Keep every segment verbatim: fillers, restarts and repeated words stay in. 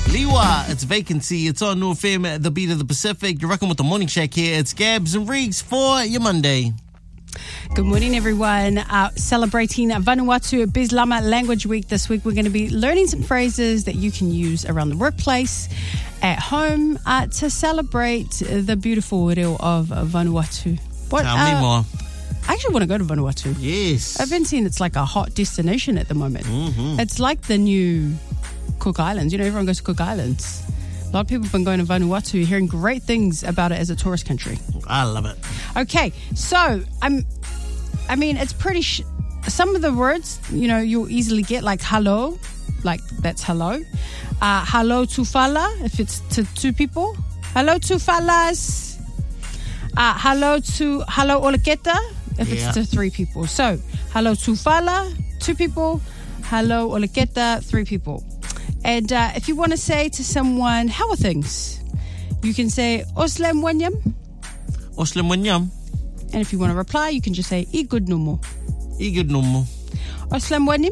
Liwa, it's Vacancy. It's on North F M at the beat of the Pacific. You're rocking with the Morning Shack here. It's Gabs and Riggs for your Monday. Good morning, everyone. Uh, celebrating Vanuatu Bislama Language Week this week. We're going to be learning some phrases that you can use around the workplace, at home, uh, to celebrate the beautiful reo of Vanuatu. What, Tell me uh, more. I actually want to go to Vanuatu. Yes. I've been seeing it's like a hot destination at the moment. Mm-hmm. It's like the new Cook Islands. You know, everyone goes to Cook Islands. A lot of people have been going to Vanuatu, hearing great things about it as a tourist country. I love it. Okay, so I'm, I mean, it's pretty. Sh- some of the words, you know, you'll easily get, like hello, like that's hello. Uh, hello to fala, if it's to two people. Hello to falas. Uh, hello to hello oleketa, if Yeah. it's to three people. So hello to fala, two people. Hello oleketa, three people. And uh, if you want to say to someone, how are things? You can say, Oslem wanyam. Oslem wanyam. And if you want to reply, you can just say, I good nomo. I good nomo. Oslem wanyam.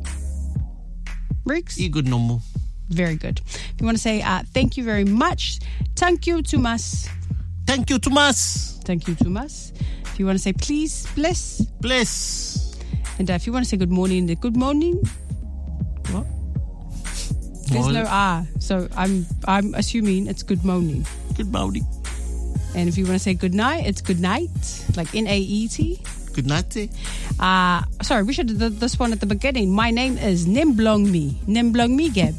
Riggs? I good nomo. Very good. If you want to say, uh, thank you very much. Thank you to mas. Thank you, Tomas. Thank you to mas. If you want to say, please, bless. Bless. And uh, if you want to say good morning, the good morning. What? There's no ah, so I'm I'm assuming it's good morning. Good morning. And if you want to say good night, it's good night, like N A E T. Good night. Eh? Uh, sorry, we should have done this one at the beginning. My name is Nimblongmi. Nimblongmi Gabby.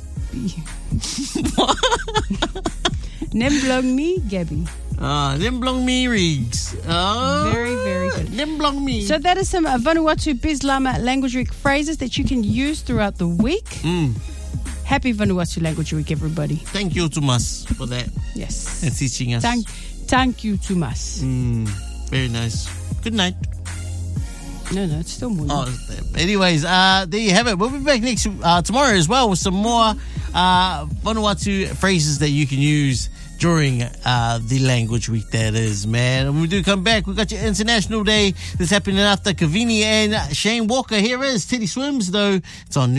Nimblongmi Gabby. Ah, Nimblongmi Riggs. Oh, Very, very good. Nimblongmi. So that is some uh, Vanuatu Bislama Language Week phrases that you can use throughout the week. Mm. Happy Vanuatu Language Week, everybody. Thank you, Tomas, for that. Yes. And teaching us. Thank, thank you to mas. Mm, very nice. Good night. No, no, it's still morning. Oh, anyways, uh, there you have it. We'll be back next uh, tomorrow as well with some more uh, Vanuatu phrases that you can use during uh, the language week, that is, man. And when we do come back, we've got your International Day that's happening after Kavini and Shane Walker. Here is Teddy Swims, though. It's on